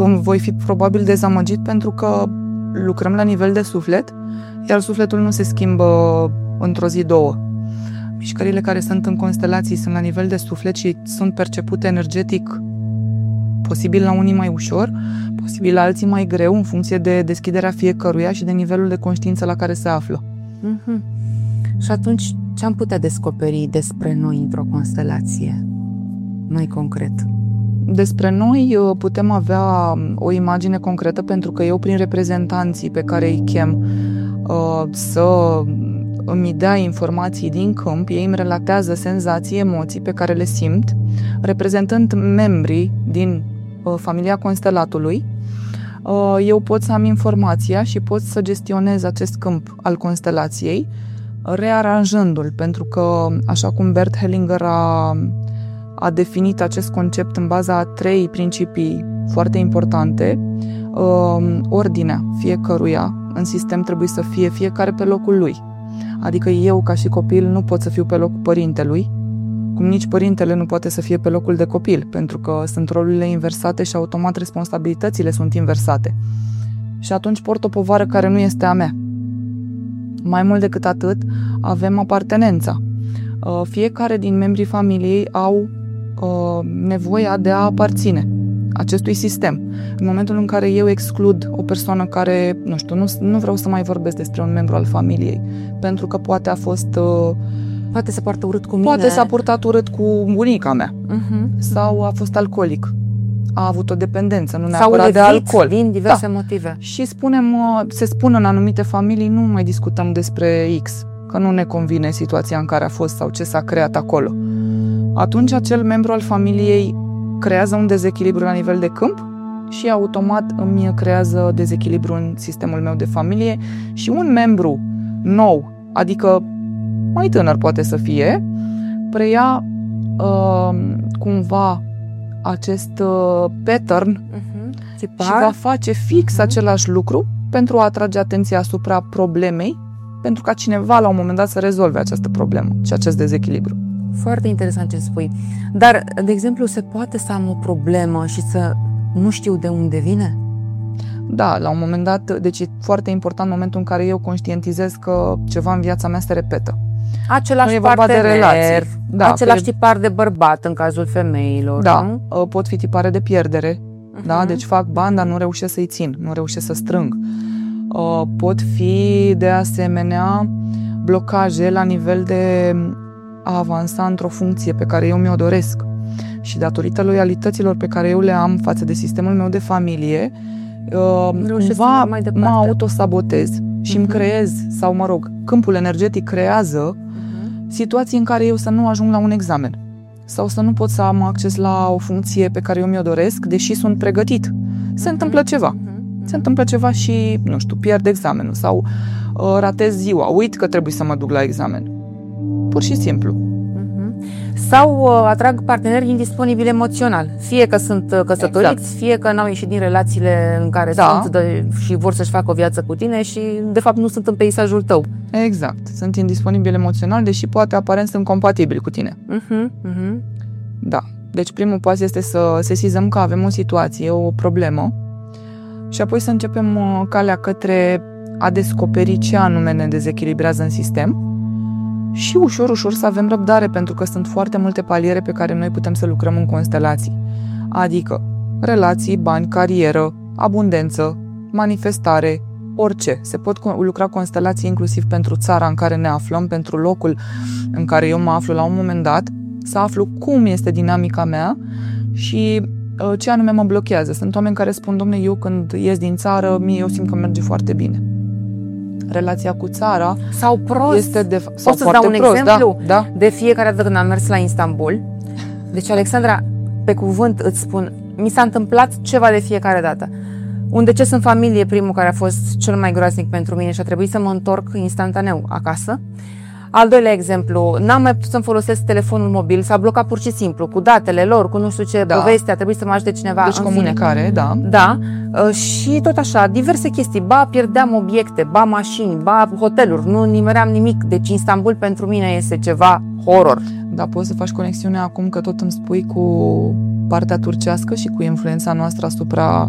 voi fi probabil dezamăgit pentru că lucrăm la nivel de suflet, iar sufletul nu se schimbă într-o zi, două. Mișcările care sunt în constelații sunt la nivel de suflet și sunt percepute energetic, posibil la unii mai ușor, posibil la alții mai greu, în funcție de deschiderea fiecăruia și de nivelul de conștiință la care se află. Și atunci, ce am putea descoperi despre noi într-o constelație? Noi concret. Despre noi putem avea o imagine concretă pentru că eu, prin reprezentanții pe care îi chem să îmi dea informații din câmp, ei îmi relatează senzații, emoții pe care le simt, reprezentând membrii din familia constelatului. Eu pot să am informația și pot să gestionez acest câmp al constelației, rearanjându-l, pentru că, așa cum Bert Hellinger a definit acest concept în baza a 3 principii foarte importante, ordinea fiecăruia în sistem trebuie să fie fiecare pe locul lui. Adică eu, ca și copil, nu pot să fiu pe locul părintelui, cum nici părintele nu poate să fie pe locul de copil, pentru că sunt rolurile inversate și automat responsabilitățile sunt inversate. Și atunci port o povară care nu este a mea. Mai mult decât atât, avem apartenența. Fiecare din membrii familiei au nevoia de a aparține acestui sistem. În momentul în care eu exclud o persoană care, nu vreau să mai vorbesc despre un membru al familiei, pentru că poate a fost... Poate se poartă urât cu mine. Poate s-a purtat urât cu bunica mea. Sau a fost alcoolic. A avut o dependență, nu neapărat de alcool. Din diverse motive. Și se spune în anumite familii, nu mai discutăm despre X, că nu ne convine situația în care a fost sau ce s-a creat acolo. Atunci acel membru al familiei creează un dezechilibru la nivel de câmp și automat îmi creează dezechilibru în sistemul meu de familie și un membru nou, adică mai tânăr poate să fie, preia cumva acest pattern și va face fix același lucru pentru a atrage atenția asupra problemei, pentru ca cineva la un moment dat să rezolve această problemă și acest dezechilibru. Foarte interesant ce spui. Dar, de exemplu, se poate să am o problemă și să nu știu de unde vine? Da, la un moment dat, deci e foarte important momentul în care eu conștientizez că ceva în viața mea se repetă. Același partener, același tipar de bărbat în cazul femeilor. Da, pot fi tipare de pierdere, da? Deci fac bani, dar nu reușesc să-i țin, nu reușesc să strâng. Pot fi, de asemenea, blocaje la nivel de a avansa într-o funcție pe care eu mi-o doresc. Și datorită loialităților pe care eu le am față de sistemul meu de familie, cumva mă autosabotez și îmi creez, sau mă rog, câmpul energetic creează situații în care eu să nu ajung la un examen sau să nu pot să am acces la o funcție pe care eu mi-o doresc, deși sunt pregătit. Se întâmplă ceva. Se întâmplă ceva și, nu știu, pierd examenul sau ratez ziua, uit că trebuie să mă duc la examen. Pur și simplu. Sau atrag parteneri indisponibili emoțional. Fie că sunt căsătoriți, fie că n-au ieșit din relațiile în care sunt și vor să-și facă o viață cu tine și, de fapt, nu sunt în peisajul tău. Exact. Sunt indisponibili emoțional, deși poate aparent sunt compatibili cu tine. Da. Deci primul pas este să sesizăm că avem o situație, o problemă și apoi să începem calea către a descoperi ce anume ne dezechilibrează în sistem și ușor, ușor să avem răbdare, pentru că sunt foarte multe paliere pe care noi putem să lucrăm în constelații. Adică relații, bani, carieră, abundență, manifestare, orice. Se pot lucra constelații inclusiv pentru țara în care ne aflăm, pentru locul în care eu mă aflu la un moment dat, să aflu cum este dinamica mea și ce anume mă blochează. Sunt oameni care spun, dom'le, eu când ies din țară, eu simt că merge foarte bine. Relația cu țara sau prost. Este Pot să-ți dau un exemplu? Da. De fiecare dată când am mers la Istanbul, deci, Alexandra, pe cuvânt îți spun, mi s-a întâmplat ceva de fiecare dată. Un deces în familie, primul, care a fost cel mai groaznic pentru mine și a trebuit să mă întorc instantaneu acasă. Al doilea exemplu, n-am mai putut să-mi folosesc telefonul mobil, s-a blocat pur și simplu, cu datele lor, cu nu știu ce poveste, a trebuit să mă ajute cineva. Deci comunicare, Da, și tot așa, diverse chestii, ba pierdeam obiecte, ba mașini, ba hoteluri, nu nimeream nimic, deci Istanbul pentru mine este ceva horror. Da, poți să faci conexiunea acum că tot îmi spui cu partea turcească și cu influența noastră asupra